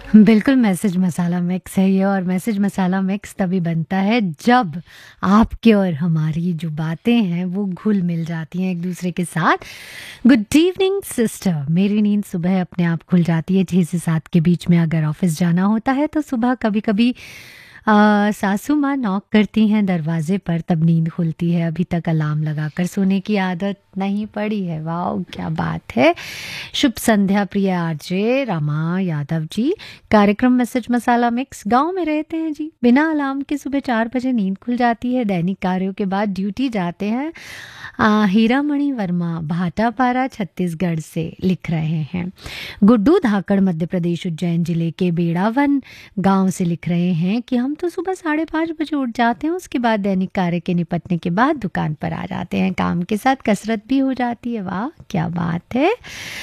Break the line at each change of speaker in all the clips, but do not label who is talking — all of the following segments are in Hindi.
बिल्कुल मैसेज मसाला मिक्स है ये, और मैसेज मसाला मिक्स तभी बनता है जब आपके और हमारी जो बातें हैं वो घुल मिल जाती हैं एक दूसरे के साथ। गुड इवनिंग सिस्टर, मेरी नींद सुबह अपने आप खुल जाती है 6 से 7 के बीच में। अगर ऑफिस जाना होता है तो सुबह कभी कभी सासू माँ नॉक करती हैं दरवाजे पर, तब नींद खुलती है। अभी तक अलार्म लगाकर सोने की आदत नहीं पड़ी है। वाह क्या बात है। शुभ संध्या प्रिय आरजे रमा यादव जी। कार्यक्रम मैसेज मसाला मिक्स। गांव में रहते हैं जी, बिना अलार्म के सुबह 4 बजे नींद खुल जाती है। दैनिक कार्यों के बाद ड्यूटी जाते हैं। हीरामणि वर्मा भाटापारा छत्तीसगढ़ से लिख रहे हैं। गुड्डू धाकड़ मध्य प्रदेश उज्जैन जिले के बेड़ावन गांव से लिख रहे हैं कि हम तो सुबह 5:30 बजे उठ जाते हैं। उसके बाद दैनिक कार्य के निपटने के बाद दुकान पर आ जाते हैं। काम के साथ कसरत भी हो जाती है। वाह क्या बात है।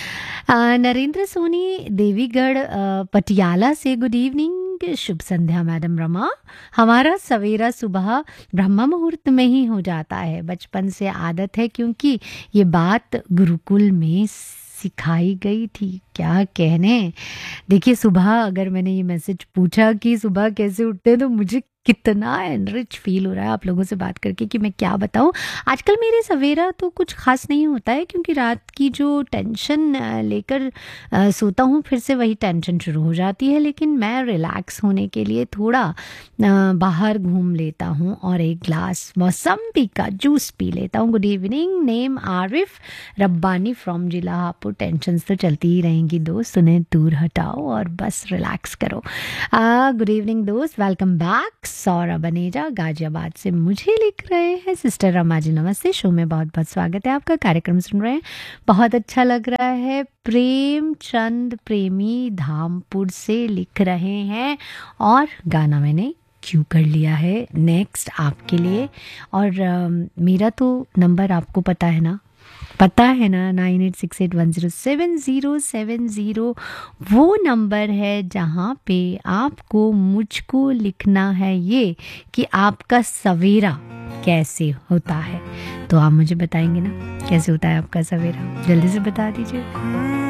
नरेंद्र सोनी देवीगढ़ पटियाला से गुड इवनिंग, शुभ संध्या मैडम रमा। हमारा सवेरा सुबह ब्रह्म मुहूर्त में ही हो जाता है, बचपन से आदत है, क्योंकि ये बात गुरुकुल में सिखाई गई थी। क्या कहने। देखिए सुबह अगर मैंने ये मैसेज पूछा कि सुबह कैसे उठते हैं, तो मुझे कितना एनरिच फील हो रहा है आप लोगों से बात करके कि मैं क्या बताऊं। आजकल मेरे सवेरा तो कुछ खास नहीं होता है, क्योंकि रात की जो टेंशन लेकर सोता हूँ, फिर से वही टेंशन शुरू हो जाती है। लेकिन मैं रिलैक्स होने के लिए थोड़ा बाहर घूम लेता हूँ और एक ग्लास मौसम्बी का जूस पी लेता हूँ। Good evening, name Arif Rabbani from जिला हापुड़। टेंशन तो चलती ही रहेंगी दोस्त, उन्हें दूर हटाओ और बस रिलैक्स करो। गुड इवनिंग दोस्त, वेलकम बैक। सौरभ बनेजा गाजियाबाद से मुझे लिख रहे हैं, सिस्टर रमा जी नमस्ते, शो में बहुत बहुत स्वागत है आपका। कार्यक्रम सुन रहे हैं, बहुत अच्छा लग रहा है। प्रेमचंद प्रेमी धामपुर से लिख रहे हैं, और गाना मैंने क्यों कर लिया है नेक्स्ट आपके लिए। और मेरा तो नंबर आपको पता है ना, 9868107070 वो नंबर है जहाँ पे आपको मुझको लिखना है ये कि आपका सवेरा कैसे होता है। तो आप मुझे बताएंगे ना कैसे होता है आपका सवेरा, जल्दी से बता दीजिए।